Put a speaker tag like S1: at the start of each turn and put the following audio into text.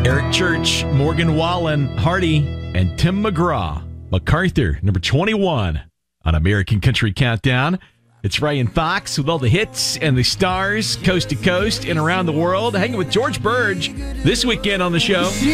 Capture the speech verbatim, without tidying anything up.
S1: Eric Church, Morgan Wallen, Hardy, and Tim McGraw. MacArthur, number twenty-one on American Country Countdown. It's Ryan Fox with all the hits and the stars, coast to coast and around the world. Hanging with George Burge this weekend on the show.